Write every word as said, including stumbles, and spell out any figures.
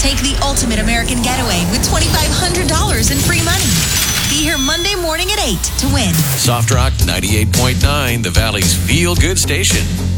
Take the ultimate American getaway with twenty-five hundred dollars in free money. Be here Monday morning at eight to win. Soft Rock ninety-eight point nine, the Valley's feel-good station.